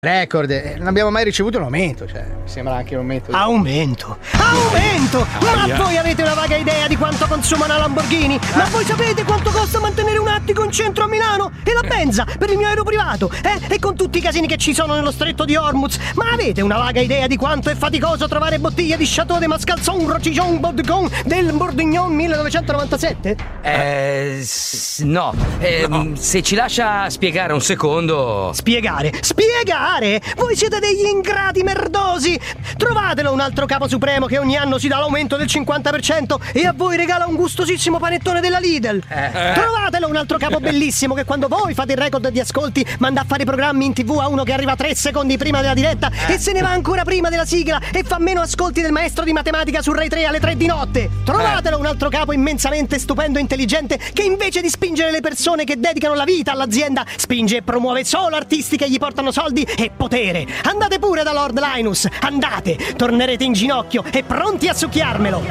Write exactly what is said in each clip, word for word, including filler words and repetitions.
Record, eh, non abbiamo mai ricevuto un aumento, cioè, mi sembra anche un aumento. Aumento! Aumento! Ma Aia. voi avete una vaga idea di quanto consuma una Lamborghini? Ma voi sapete quanto costa mantenere un attico in centro a Milano? E la benza per il mio aereo privato? Eh? E con tutti i casini che ci sono nello stretto di Hormuz? Ma avete una vaga idea di quanto è faticoso trovare bottiglie di Chateau de Mascalzon Rochillon Bourgogne del Bourguignon millenovecentonovantasette? Eh, s- no. Eh, No. Se ci lascia spiegare un secondo. Spiegare? Spiegare? Voi siete degli ingrati merdosi! Trovatelo un altro capo supremo che ogni anno si dà l'aumento del cinquanta per cento e a voi regala un gustosissimo panettone della Lidl! Eh. Trovatelo un altro capo bellissimo che quando voi fate il record di ascolti manda a fare i programmi in tv a uno che arriva tre secondi prima della diretta e se ne va ancora prima della sigla e fa meno ascolti del maestro di matematica su Rai tre alle tre di notte! Trovatelo un altro capo immensamente stupendo e intelligente che invece di spingere le persone che dedicano la vita all'azienda spinge e promuove solo artisti che gli portano soldi e potere. Andate pure da Lord Linus, andate, tornerete in ginocchio e pronti a succhiarmelo.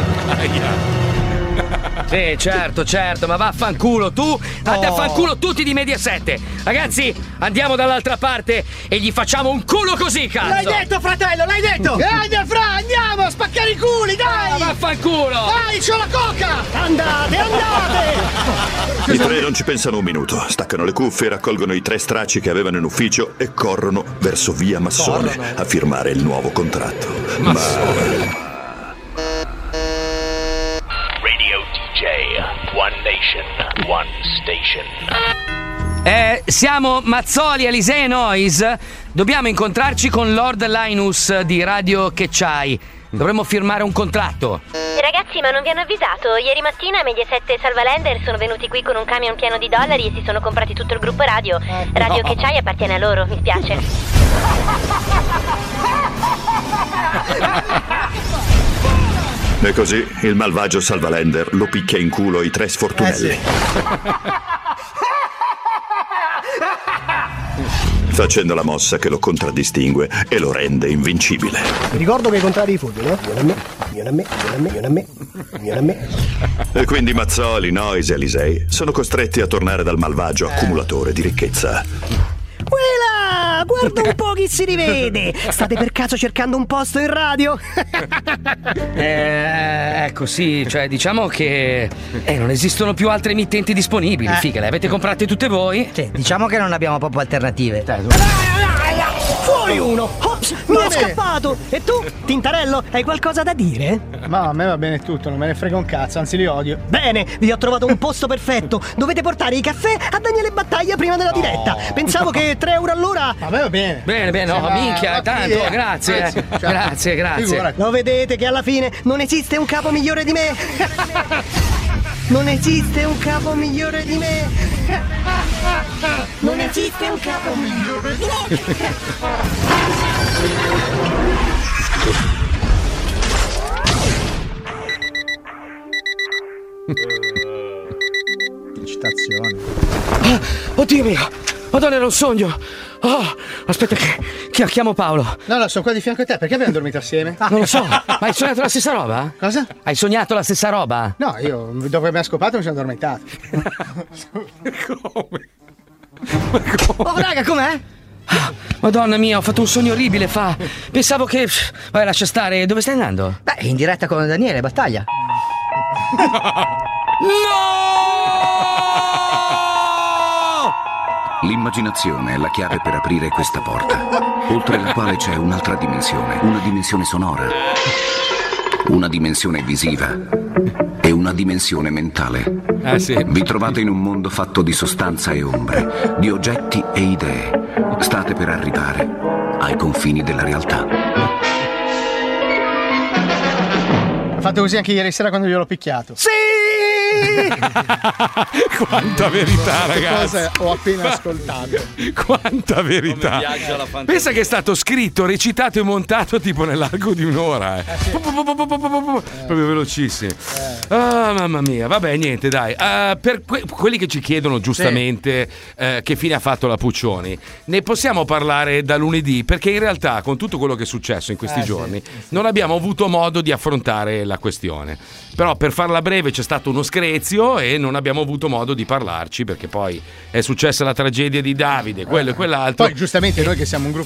Sì, certo, certo, ma vaffanculo tu, andate a fanculo tutti di Mediaset. Ragazzi, andiamo dall'altra parte e gli facciamo un culo così, cazzo. L'hai detto, fratello, l'hai detto! Grande, fra, andiamo a spaccare i culi, dai! Ah, vaffanculo! Dai, c'ho la coca! Andate, andate! I tre non ci pensano un minuto, staccano le cuffie, raccolgono i tre stracci che avevano in ufficio e corrono verso via Massone a firmare il nuovo contratto. Ma Radio D J, One Nation, One Station. Eh, siamo Mazzoli, Alisei e Noise. Dobbiamo incontrarci con Lord Linus di Radio Che C'hai. Dovremmo firmare un contratto. Ragazzi, ma non vi hanno avvisato? Ieri mattina Mediaset e Salvalender sono venuti qui con un camion pieno di dollari e si sono comprati tutto il gruppo radio. Radio Che C'hai appartiene a loro, mi spiace. e così il malvagio Salvalender lo picchia in culo i tre sfortunelli. Facendo la mossa che lo contraddistingue e lo rende invincibile. Vi ricordo che i contrari di football, no? Viene a me, viene a me, viene a me, viene a me, viene a me. E quindi Mazzoli, Noise e Alisei sono costretti a tornare dal malvagio accumulatore di ricchezza. Quella! Guarda un po' chi si rivede! State per caso cercando un posto in radio? Eh, ecco, sì, cioè diciamo che eh, non esistono più altre emittenti disponibili. Eh. Figa, le avete comprate tutte voi? Sì, diciamo che non abbiamo proprio alternative. Fuori uno! Ops, mi è scappato! E tu, Tintarello, hai qualcosa da dire? Ma a me va bene tutto, non me ne frega un cazzo, anzi li odio. Bene, vi ho trovato un posto perfetto. Dovete portare i caffè a Daniele Battaglia prima della diretta. Pensavo che tre euro all'ora. A me va bene. Bene, bene, no, Sembra minchia, ottima tanto, idea. grazie. Anzi, cioè, grazie, grazie. figurati. Lo vedete che alla fine non esiste un capo migliore di me? Non esiste un capo migliore di me. Non esiste un capo migliore di me. Citazione. Ah, oddio mio, Madonna, era un sogno. Oh, aspetta che, che chiamo Paolo. No, no, sono qua di fianco a te, perché abbiamo dormito assieme? Non lo so, ma hai sognato la stessa roba? Cosa? Hai sognato la stessa roba? No, io dopo che abbiamo scopato mi sono addormentato. Oh, raga, com'è? Ah, Madonna mia, ho fatto un sogno orribile, fa. Pensavo che. Vai, lascia stare, dove stai andando? Beh, in diretta con Daniele Battaglia. L'immaginazione è la chiave per aprire questa porta, oltre la quale c'è un'altra dimensione, una dimensione sonora, una dimensione visiva e una dimensione mentale. Eh sì. Vi trovate in un mondo fatto di sostanza e ombre, di oggetti e idee. State per arrivare ai confini della realtà. Ha fatto così anche ieri sera quando gliel'ho picchiato. Sì! Quanta verità, Che ragazzi. cosa ho appena ascoltato. Quanta verità. Pensa che è stato scritto, recitato e montato tipo nell'arco di un'ora. Eh. Po- po- po- po- po- po- po- Proprio velocissimo. Ah, mamma mia. Vabbè, niente, dai. Ah, per que- quelli che ci chiedono giustamente eh, che fine ha fatto la Puccioni, ne possiamo parlare da lunedì, perché in realtà con tutto quello che è successo in questi Eh, sì, giorni sì, sì. non abbiamo avuto modo di affrontare la questione. Però per farla breve c'è stato uno screzio e non abbiamo avuto modo di parlarci, perché poi è successa la tragedia di Davide, quello e quell'altro. Poi giustamente noi che siamo un gruppo